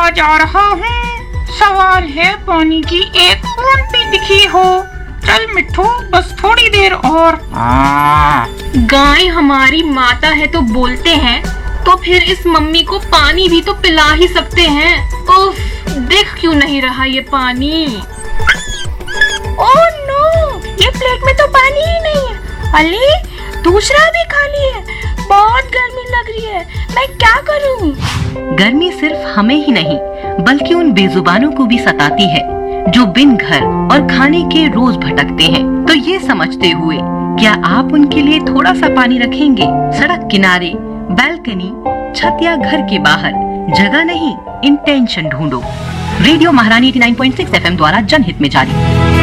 जा रहा हूँ। सवाल है पानी की एक बूंद भी दिखी हो। चल मिट्ठू, बस थोड़ी देर और। गाय हमारी माता है तो बोलते हैं, तो फिर इस मम्मी को पानी भी तो पिला ही सकते हैं। उफ, दिख क्यों नहीं रहा ये पानी? ओह नो, ये प्लेट में तो पानी ही नहीं है। अरे दूसरा भी खाली है। बहुत गर्मी लग रही है, मैं क्या करूं? गर्मी सिर्फ हमें ही नहीं बल्कि उन बेजुबानों को भी सताती है जो बिन घर और खाने के रोज भटकते हैं। तो ये समझते हुए क्या आप उनके लिए थोड़ा सा पानी रखेंगे? सड़क किनारे, बालकनी, छत या घर के बाहर, जगह नहीं, इंटेंशन ढूंढो। रेडियो महारानी 89.6 FM द्वारा जनहित में जारी।